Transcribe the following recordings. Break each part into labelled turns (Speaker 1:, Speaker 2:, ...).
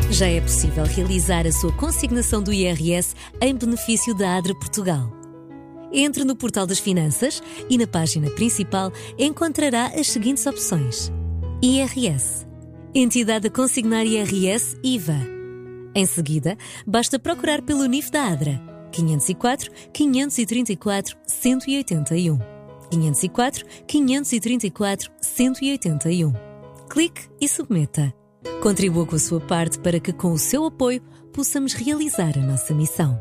Speaker 1: Já é possível realizar a sua consignação do IRS em benefício da ADRA Portugal. Entre no portal das Finanças e na página principal encontrará as seguintes opções: IRS, Entidade a consignar IRS IVA. Em seguida, basta procurar pelo NIF da ADRA 504 534 181. 504 534 181. Clique e submeta. Contribua com a sua parte para que, com o seu apoio, possamos realizar a nossa missão.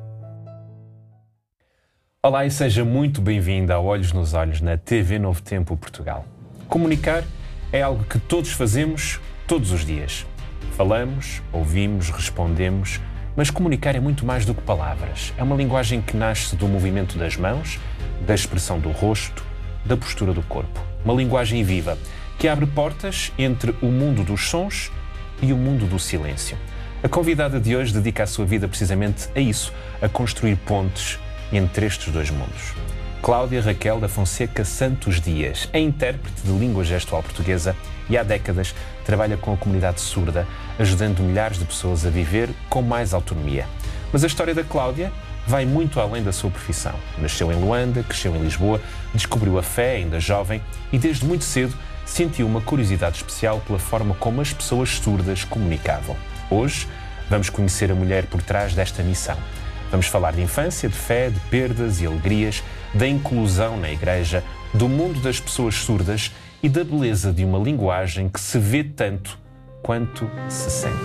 Speaker 2: Olá e seja muito bem-vindo a Olhos nos Olhos na TV Novo Tempo Portugal. Comunicar é algo que todos fazemos todos os dias. Falamos, ouvimos, respondemos, mas comunicar é muito mais do que palavras. É uma linguagem que nasce do movimento das mãos, da expressão do rosto, da postura do corpo. Uma linguagem viva que abre portas entre o mundo dos sons e o mundo do silêncio. A convidada de hoje dedica a sua vida precisamente a isso, a construir pontes entre estes dois mundos. Cláudia Raquel da Fonseca Santos Dias é intérprete de língua gestual portuguesa e há décadas trabalha com a comunidade surda, ajudando milhares de pessoas a viver com mais autonomia. Mas a história da Cláudia vai muito além da sua profissão. Nasceu em Luanda, cresceu em Lisboa, descobriu a fé ainda jovem e desde muito cedo sentiu uma curiosidade especial pela forma como as pessoas surdas comunicavam. Hoje vamos conhecer a mulher por trás desta missão. Vamos falar de infância, de fé, de perdas e alegrias, da inclusão na igreja, do mundo das pessoas surdas e da beleza de uma linguagem que se vê tanto quanto se sente.